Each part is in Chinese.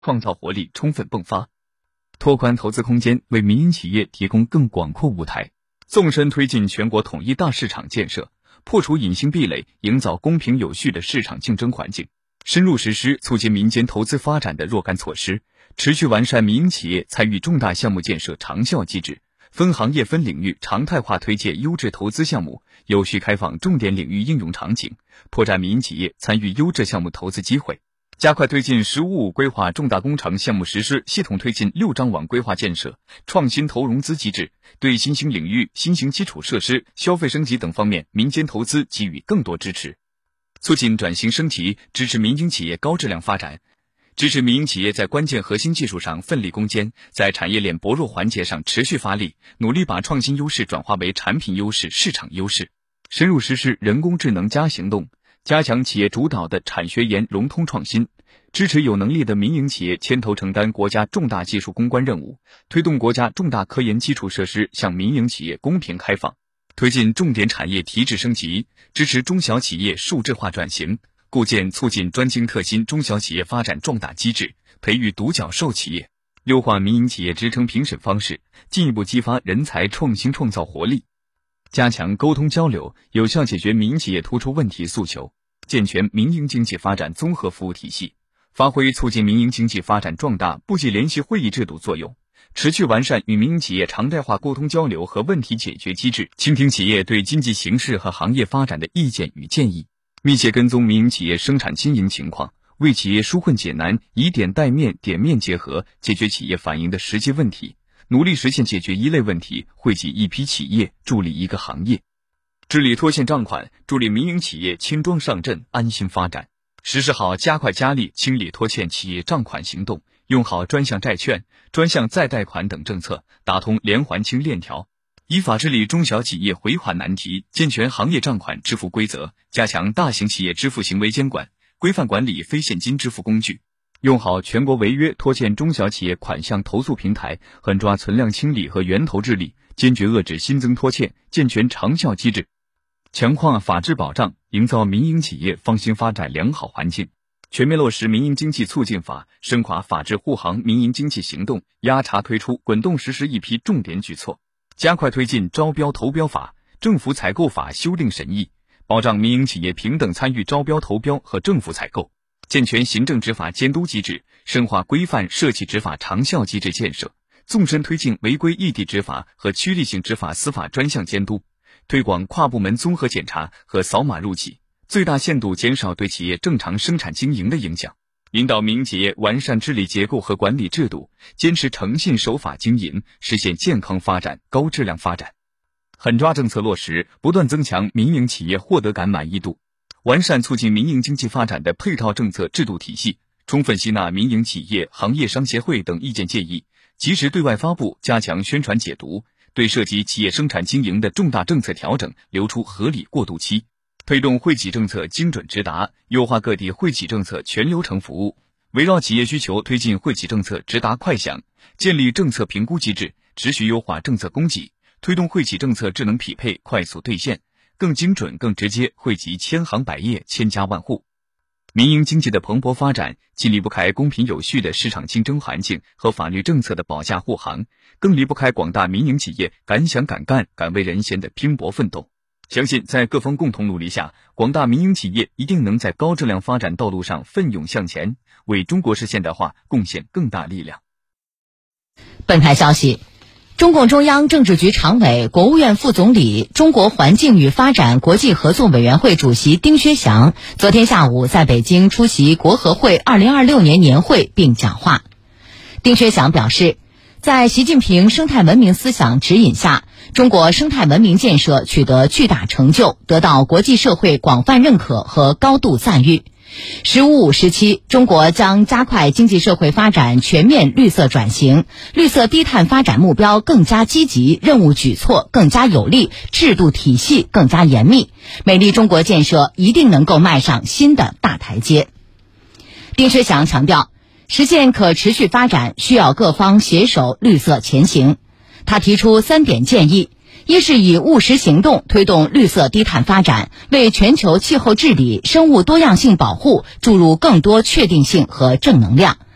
创造活力充分迸发，拓宽投资空间，为民营企业提供更广阔舞台，纵深推进全国统一大市场建设，破除隐形壁垒，营造公平有序的市场竞争环境，深入实施促进民间投资发展的若干措施，持续完善民营企业参与重大项目建设长效机制，分行业分领域常态化推介优质投资项目，有序开放重点领域应用场景，拓展民营企业参与优质项目投资机会，加快推进“十五五”规划重大工程项目实施，系统推进6张网规划建设，创新投融资机制，对新兴领域、新型基础设施、消费升级等方面民间投资给予更多支持，促进转型升级，支持民营企业高质量发展，支持民营企业在关键核心技术上奋力攻坚，在产业链薄弱环节上持续发力，努力把创新优势转化为产品优势、市场优势，深入实施人工智能加行动，加强企业主导的产学研融通创新，支持有能力的民营企业牵头承担国家重大技术攻关任务，推动国家重大科研基础设施向民营企业公平开放，推进重点产业提质升级，支持中小企业数字化转型，构建促进专精特新中小企业发展壮大机制，培育独角兽企业，优化民营企业职称评审方式，进一步激发人才创新创造活力，加强沟通交流，有效解决民营企业突出问题诉求，健全民营经济发展综合服务体系，发挥促进民营经济发展壮大部级联席会议制度作用，持续完善与民营企业常态化沟通交流和问题解决机制，倾听企业对经济形势和行业发展的意见与建议，密切跟踪民营企业生产经营情况，为企业纾困解难，以点带面、点面结合，解决企业反映的实际问题，努力实现解决一类问题，惠及一批企业，助力一个行业。治理拖欠账款，助力民营企业轻装上阵，安心发展。实施好加快加力清理拖欠企业账款行动，用好专项债券、专项再贷款等政策，打通连环清链条，依法治理中小企业回款难题，健全行业账款支付规则，加强大型企业支付行为监管，规范管理非现金支付工具，用好全国违约拖欠中小企业款项投诉平台，狠抓存量清理和源头治理，坚决遏制新增拖欠，健全长效机制，强化法治保障，营造民营企业放心发展良好环境，全面落实民营经济促进法，深化法治护航民营经济行动，压查推出滚动实施一批重点举措，加快推进招标投标法、政府采购法修订审议，保障民营企业平等参与招标投标和政府采购，健全行政执法监督机制，深化规范社企执法长效机制建设，纵深推进违规异地执法和区域性执法司法专项监督，推广跨部门综合检查和扫码入企，最大限度减少对企业正常生产经营的影响，引导民营企业完善治理结构和管理制度，坚持诚信守法经营，实现健康发展、高质量发展。狠抓政策落实，不断增强民营企业获得感满意度，完善促进民营经济发展的配套政策制度体系，充分吸纳民营企业、行业商协会等意见建议，及时对外发布，加强宣传解读，对涉及企业生产经营的重大政策调整留出合理过渡期，推动惠企政策精准直达，优化各地惠企政策全流程服务，围绕企业需求推进惠企政策直达快响，建立政策评估机制，持续优化政策供给，推动惠企政策智能匹配快速兑现，更精准更直接惠及千行百业、千家万户。民营经济的蓬勃发展，既离不开公平有序的市场竞争环境和法律政策的保驾护航，更离不开广大民营企业敢想敢干、敢为人先的拼搏奋斗。相信在各方共同努力下，广大民营企业一定能在高质量发展道路上奋勇向前，为中国式现代化贡献更大力量。 本台消息，中共中央政治局常委、国务院副总理、中国环境与发展国际合作委员会主席丁薛祥昨天下午在北京出席国合会2026年年会并讲话。丁薛祥表示，在习近平生态文明思想指引下，中国生态文明建设取得巨大成就，得到国际社会广泛认可和高度赞誉。“15五”时期，中国将加快经济社会发展全面绿色转型，绿色低碳发展目标更加积极，任务举措更加有力，制度体系更加严密，美丽中国建设一定能够迈上新的大台阶。丁薛祥强调，实现可持续发展需要各方携手绿色前行。他提出3点建议：一是以务实行动推动绿色低碳发展，为全球气候治理、生物多样性保护注入更多确定性和正能量；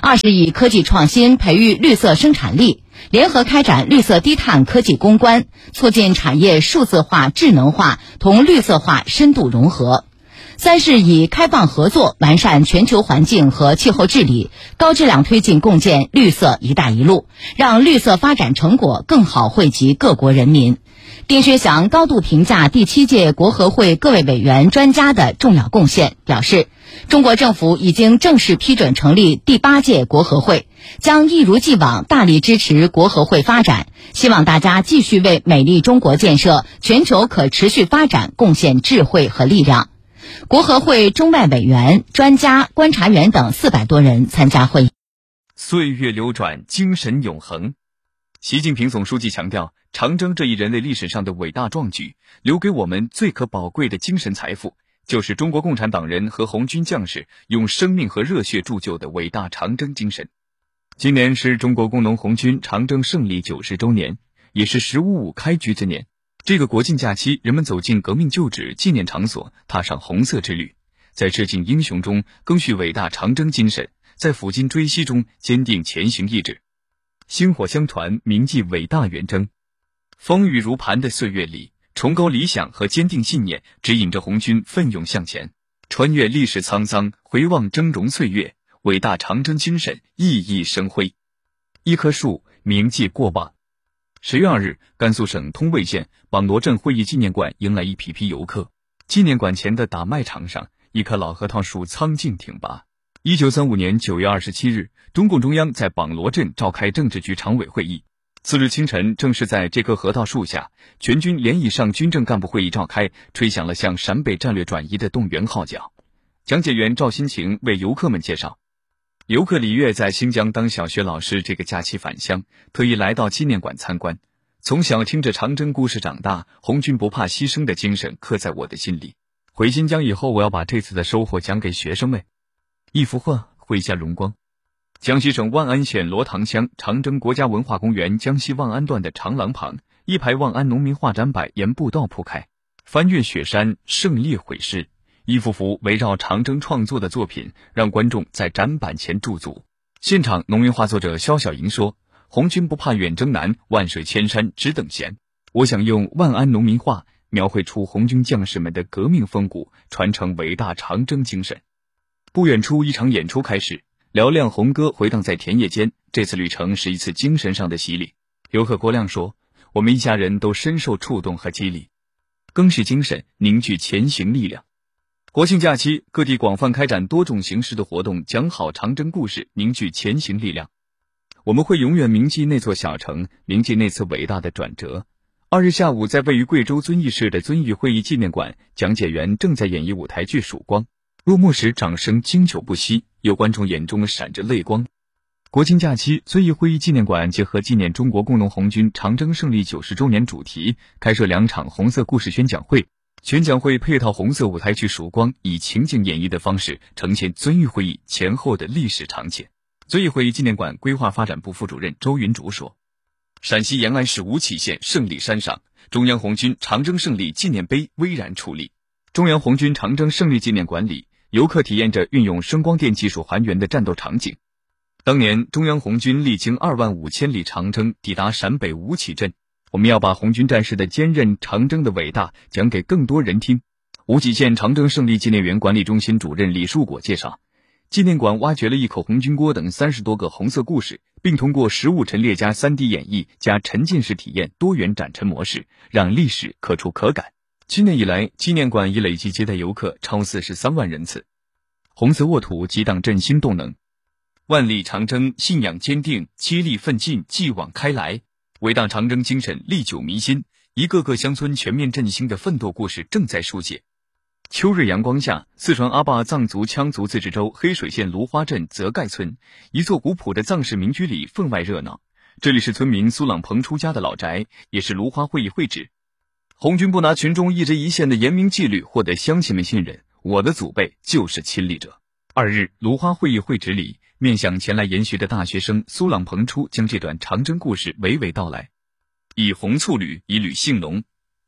20亿科技创新，培育绿色生产力，联合开展绿色低碳科技攻关，促进产业数字化、智能化同绿色化深度融合。3是以开放合作完善全球环境和气候治理，高质量推进共建绿色“一带一路”，让绿色发展成果更好惠及各国人民。丁薛祥高度评价第7届国合会各位委员专家的重要贡献，表示中国政府已经正式批准成立第8届国合会，将一如既往大力支持国合会发展，希望大家继续为美丽中国建设、全球可持续发展贡献智慧和力量。国合会中外委员、专家、观察员等400多人参加会议。 岁月流转，精神永恒。习近平总书记强调，长征这一人类历史上的伟大壮举，留给我们最可宝贵的精神财富，就是中国共产党人和红军将士用生命和热血铸就的伟大长征精神。今年是中国工农红军长征胜利90周年，也是10.55开局之年。这个国庆假期，人们走进革命旧址、纪念场所，踏上红色之旅，在致敬英雄中更续伟大长征精神，在抚今追昔中坚定前行意志。薪火相传，铭记伟大远征。风雨如磐的岁月里，崇高理想和坚定信念指引着红军奋勇向前，穿越历史沧桑，回望峥嵘岁月，伟大长征精神熠熠生辉。一棵树铭记过往。10月2日，甘肃省通渭县榜罗镇会议纪念馆迎来一批批游客。纪念馆前的打麦场上，一棵老核桃树苍劲挺拔。1935年9月27日，中共中央在榜罗镇召开政治局常委会议。次日清晨，正是在这棵核桃树下，全军连以上军政干部会议召开，吹响了向陕北战略转移的动员号角。讲解员赵新晴为游客们介绍，游客李月在新疆当小学老师，这个假期返乡，特意来到纪念馆参观。从小听着长征故事长大，红军不怕牺牲的精神刻在我的心里。回新疆以后，我要把这次的收获讲给学生们。一幅画绘下荣光。江西省万安县罗塘乡长征国家文化公园江西万安段的长廊旁，一排万安农民画展板沿步道铺开，翻越雪山，胜利毁尸，一幅幅围绕长征创作的作品，让观众在展板前驻足。现场农民画作者肖小莹说，红军不怕远征难，万水千山只等闲。我想用万安农民画描绘出红军将士们的革命风骨，传承伟大长征精神。不远处，一场演出开始，嘹亮红歌回荡在田野间。这次旅程是一次精神上的洗礼。游客郭亮说，我们一家人都深受触动和激励，更是精神，凝聚前行力量。国庆假期，各地广泛开展多种形式的活动，讲好长征故事，凝聚前行力量。我们会永远铭记那座小城，铭记那次伟大的转折。2日下午，在位于贵州遵义市的遵义会议纪念馆，讲解员正在演绎舞台剧《曙光》。落幕时，掌声经久不息，有观众眼中闪着泪光。国庆假期，遵义会议纪念馆结合纪念中国工农红军长征胜利90周年主题，开设2场红色故事宣讲会。宣讲会配套红色舞台剧《曙光》，以情景演绎的方式呈现遵义会议前后的历史场景。遵义会议纪念馆规划发展部副主任周云竹说，陕西延安市吴起县胜利山上，中央红军长征胜利纪念碑巍然矗立。中央红军长征胜利纪念馆里，游客体验着运用声光电技术还原的战斗场景。当年中央红军历经25000里长征，抵达陕北吴起镇。我们要把红军战士的坚韧、长征的伟大讲给更多人听。吴起县长征胜利纪念园管理中心主任李树果介绍，纪念馆挖掘了一口红军锅等30多个红色故事，并通过实物陈列加 3D 演绎加沉浸式体验多元展陈模式，让历史可触可感。今年以来，纪念馆已累计接待游客超43万人次。红色沃土激荡振兴动能，万里长征信仰坚定，接力奋进继往开来。伟大长征精神历久弥新，一个个乡村全面振兴的奋斗故事正在书写。秋日阳光下，四川阿坝藏族羌族自治州黑水县芦花镇泽盖村一座古朴的藏式民居里分外热闹。这里是村民苏朗鹏出家的老宅，也是芦花会议会址。红军不拿群众一针一线的严明纪律获得乡亲们信任，我的祖辈就是亲历者。2日，芦花会议会址里，面向前来研学的大学生苏朗鹏初将这段长征故事娓娓道来。以红簇履，以履兴隆。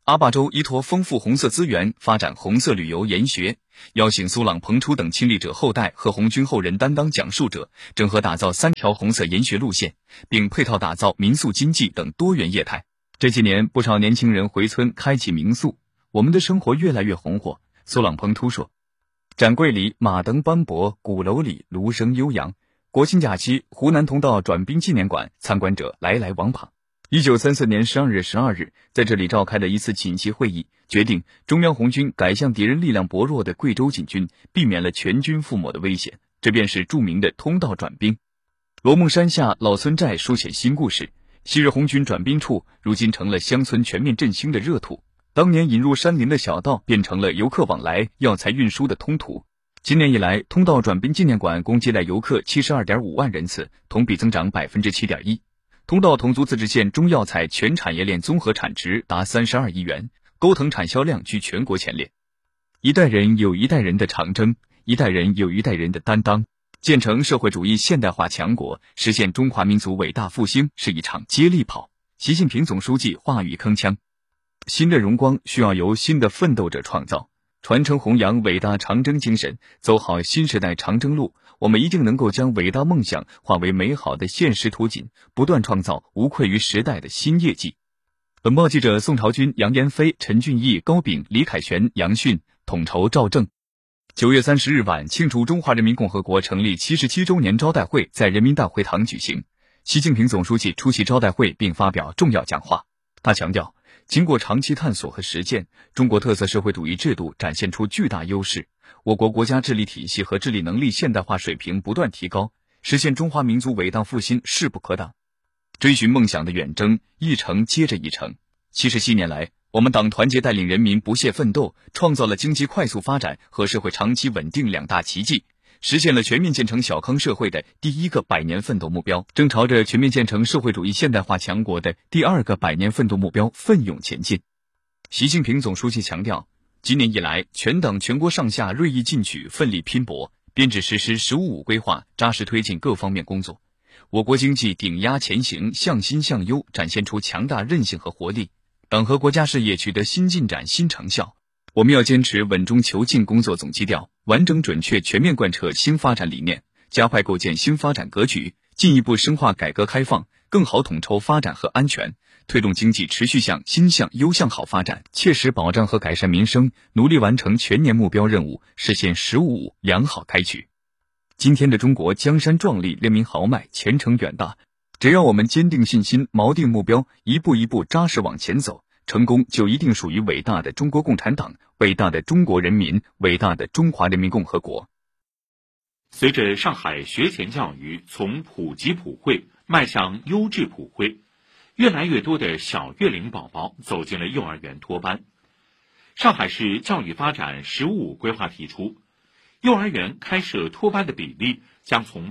阿坝州依托丰富红色资源，发展红色旅游研学，邀请苏朗、彭初等亲历者后代和红军后人担当讲述者，整合打造3条红色研学路线，并配套打造民宿经济等多元业态。这几年，不少年轻人回村开启民宿，我们的生活越来越红火。苏朗、彭突说，展柜里马灯斑驳，鼓楼里芦声悠扬。国庆假期，湖南通道转兵纪念馆参观者来来往往。1934年12月12日，在这里召开的一次紧急会议，决定中央红军改向敌人力量薄弱的贵州进军，避免了全军覆没的危险。这便是著名的通道转兵。罗梦山下老村寨书写新故事，昔日红军转兵处，如今成了乡村全面振兴的热土。当年引入山林的小道，变成了游客往来、药材运输的通途。今年以来，通道转兵纪念馆共接待游客 72.5 万人次，同比增长 7.1%。通道侗族自治县中药材全产业链综合产值达32亿元，钩藤产销量居全国前列。一代人有一代人的长征，一代人有一代人的担当。建成社会主义现代化强国，实现中华民族伟大复兴是一场接力跑。习近平总书记话语铿锵：新的荣光需要由新的奋斗者创造，传承弘扬伟大长征精神，走好新时代长征路，我们一定能够将伟大梦想化为美好的现实图景，不断创造无愧于时代的新业绩。本报记者宋朝军、杨延飞、陈俊义、高炳、李凯旋、杨迅统筹赵正。9月30日晚，庆祝中华人民共和国成立77周年招待会在人民大会堂举行。习近平总书记出席招待会并发表重要讲话。他强调，经过长期探索和实践，中国特色社会主义制度展现出巨大优势，我国国家治理体系和治理能力现代化水平不断提高，实现中华民族伟大复兴势不可挡。追寻梦想的远征，一程接着一程。77年来，我们党团结带领人民不懈奋斗，创造了经济快速发展和社会长期稳定2大奇迹，实现了全面建成小康社会的第1个100年奋斗目标，正朝着全面建成社会主义现代化强国的第2个100年奋斗目标奋勇前进。习近平总书记强调，今年以来，全党全国上下锐意进取，奋力拼搏，编制实施“十五五”规划，扎实推进各方面工作。我国经济顶压前行，向新向优，展现出强大韧性和活力，党和国家事业取得新进展、新成效。我们要坚持稳中求进工作总基调，完整准确全面贯彻新发展理念，加快构建新发展格局，进一步深化改革开放，更好统筹发展和安全，推动经济持续向新向优向好发展，切实保障和改善民生，努力完成全年目标任务，实现“十五五”良好开局。今天的中国江山壮丽，人民豪迈，前程远大。只要我们坚定信心，锚定目标，一步一步扎实往前走，成功就一定属于伟大的中国共产党，伟大的中国人民，伟大的中华人民共和国。 随着上海学前教育从普及普惠迈向优质普惠，越来越多的小月龄宝宝走进了幼儿园托班。上海市教育发展“十五五”规划提出，幼儿园开设托班的比例将从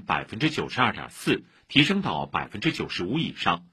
92.4% 提升到 95% 以上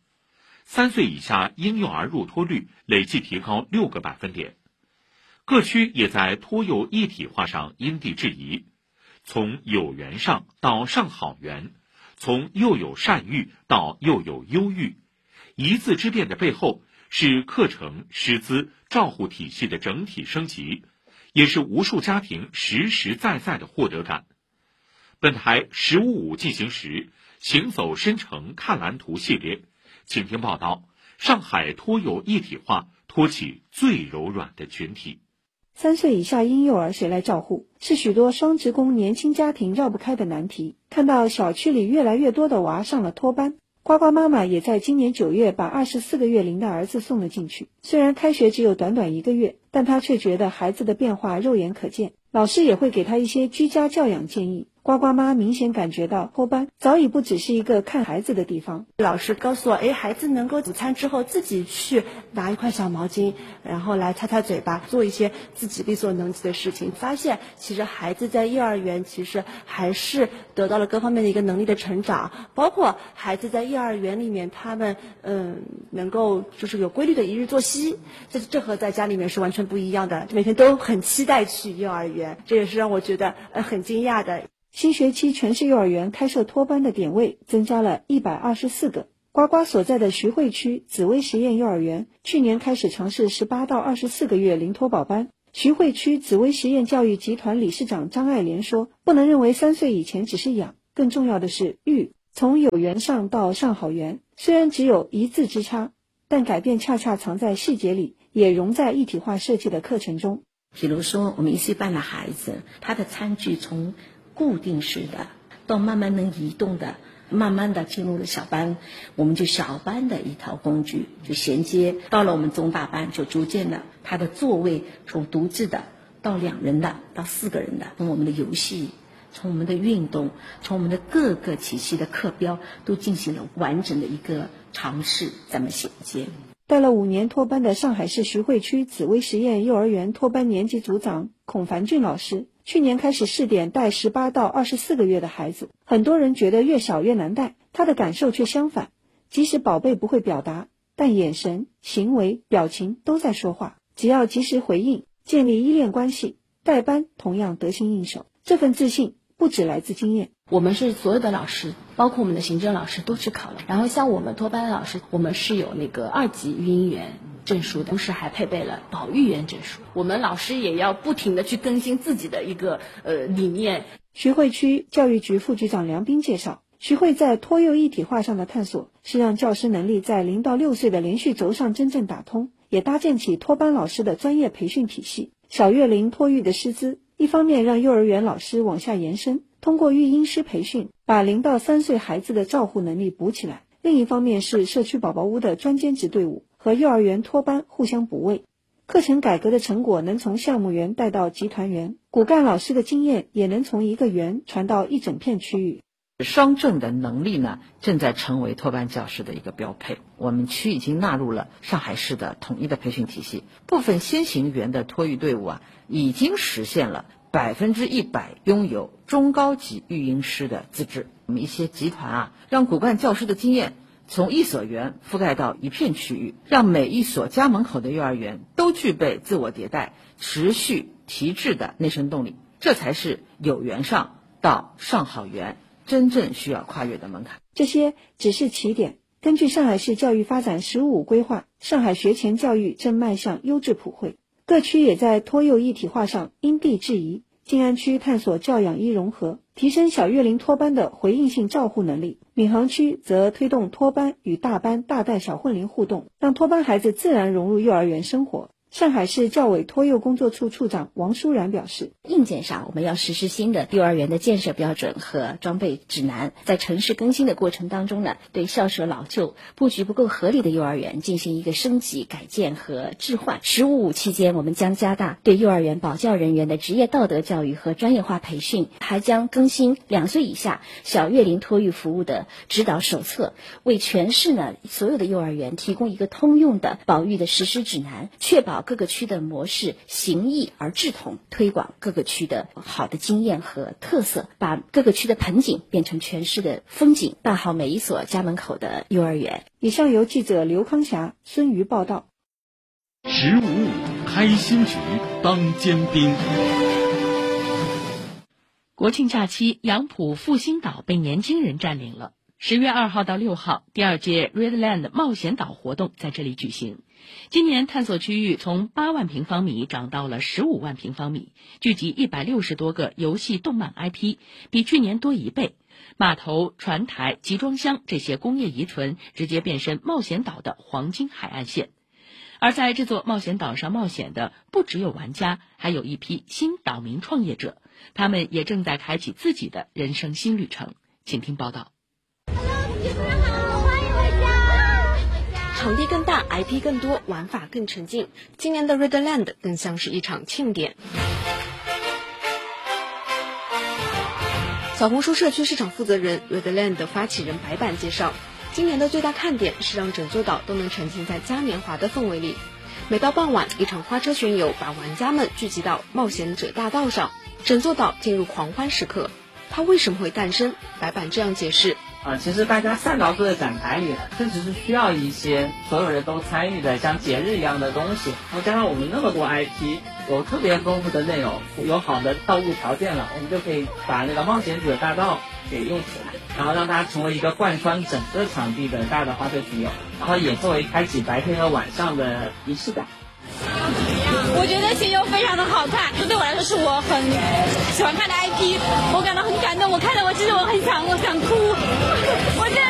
，3岁以下婴幼儿入托率累计提高6个百分点。各区也在托幼一体化上因地制宜，从有园上到上好园，从幼有善育到幼有优育。一字之变的背后，是课程、师资、照护体系的整体升级，也是无数家庭实实在在的获得感。本台“十五五”进行时，行走深城看蓝图系列，请听报道：上海托幼一体化托起最柔软的群体。 3岁以下婴幼儿谁来照护，是许多双职工年轻家庭绕不开的难题。看到小区里越来越多的娃上了托班，呱呱妈妈也在今年9月把24个月龄的儿子送了进去。虽然开学只有短短1个月，但她却觉得孩子的变化肉眼可见。老师也会给他一些居家教养建议。呱呱妈明显感觉到托班早已不只是一个看孩子的地方。 老师告诉我，孩子能够午餐之后自己去拿一块小毛巾，然后来擦擦嘴巴，做一些自己力所能及的事情。发现其实孩子在幼儿园其实还是得到了各方面的一个能力的成长，包括孩子在幼儿园里面他们能够就是有规律的一日作息，这和在家里面是完全不一样的，每天都很期待去幼儿园，这也是让我觉得很惊讶的。 新学期全市幼儿园开设托班的点位增加了124个。呱呱呱所在的徐汇区紫薇实验幼儿园去年开始尝试18到24个月零托宝班。徐汇区紫薇实验教育集团理事长张爱莲说，不能认为3岁以前只是养，更重要的是育。从有缘上到上好缘，虽然只有一字之差，但改变恰恰藏在细节里，也融在一体化设计的课程中。 比如说我们1岁半的孩子，他的餐具从固定式的到慢慢能移动的，慢慢的进入了小班，我们就小班的一套工具就衔接到了我们中大班，就逐渐的他的座位从独自的到2人的到4个人的，从我们的游戏，从我们的运动，从我们的各个体系的课标都进行了完整的一个尝试，怎么衔接。 带了5年托班的上海市徐汇区紫薇实验幼儿园托班年级组长孔凡俊老师，去年开始试点带18到24个月的孩子，很多人觉得越小越难带，他的感受却相反，即使宝贝不会表达，但眼神、行为、表情都在说话，只要及时回应，建立依恋关系，带班同样得心应手。这份自信不只来自经验， 我们是所有的老师，包括我们的行政老师都去考了，然后像我们托班的老师，我们是有那个2级育婴员证书的，同时还配备了保育员证书。我们老师也要不停的去更新自己的一个理念。 徐汇区教育局副局长梁斌介绍，徐汇在托幼一体化上的探索，是让教师能力在0到6岁的连续轴上真正打通，也搭建起托班老师的专业培训体系。小月龄托育的师资，一方面让幼儿园老师往下延伸，通过育婴师培训，把0到3岁孩子的照护能力补起来；另一方面是社区宝宝屋的专兼职队伍和幼儿园托班互相补位。课程改革的成果能从项目园带到集团园，骨干老师的经验也能从一个园传到一整片区域。 双证的能力呢，正在成为托班教师的一个标配。我们区已经纳入了上海市的统一的培训体系，部分先行园的托育队伍已经实现了100%拥有中高级育婴师的资质。我们一些集团让骨干教师的经验从一所园覆盖到一片区域，让每一所家门口的幼儿园都具备自我迭代、持续提质的内生动力。这才是有缘上到上好园真正需要跨越的门槛。 这些只是起点。根据上海市教育发展15规划，上海学前教育正迈向优质普惠，各区也在托幼一体化上因地制宜。静安区探索教养一融合，提升小月龄托班的回应性照护能力；闵行区则推动托班与大班大带小混龄互动，让托班孩子自然融入幼儿园生活。上海市教委托幼工作处处长王舒然表示， 硬件上我们要实施新的幼儿园的建设标准和装备指南，在城市更新的过程当中呢，对校舍老旧、布局不够合理的幼儿园进行一个升级改建和置换。15.5期间，我们将加大对幼儿园保教人员的职业道德教育和专业化培训，还将更新2岁以下小月龄托育服务的指导手册，为全市呢所有的幼儿园提供一个通用的保育的实施指南，确保各个区的模式形异而志同，推广各个区的好的经验和特色，把各个区的盆景变成全市的风景，办好每一所家门口的幼儿园。 以上由记者刘康霞、孙瑜报道。 15.5开新局当尖兵。 国庆假期，杨浦复兴岛被年轻人占领了。10月2号到6号，第2届 Redland 冒险岛活动在这里举行。今年探索区域从8万平方米涨到了15万平方米，聚集160多个游戏动漫 IP， 比去年多1倍。码头、船台、集装箱这些工业遗存直接变身冒险岛的黄金海岸线。而在这座冒险岛上冒险的不只有玩家，还有一批新岛民创业者，他们也正在开启自己的人生新旅程。请听报道。 场地更大， IP 更多，玩法更沉浸。今年的 Redland 更像是一场庆典。小红书社区市场负责人 Redland 的发起人白板介绍，今年的最大看点是让整座岛都能沉浸在嘉年华的氛围里。每到傍晚，一场花车巡游把玩家们聚集到冒险者大道上，整座岛进入狂欢时刻。它为什么会诞生？白板这样解释。 其实大家散到这个展台里，确实是需要一些所有人都参与的像节日一样的东西。然后加上我们那么多 IP， 有特别丰富的内容，有好的道路条件了，我们就可以把那个冒险者大道给用起来。 然后让它成为一个贯穿整个场地的大的花车巡游，然后也作为开启白天和晚上的仪式感。 我觉得巡游非常的好看，这对我来说是我很喜欢看的 IP， 我感到很感动，我看到我其实我很想哭，我真的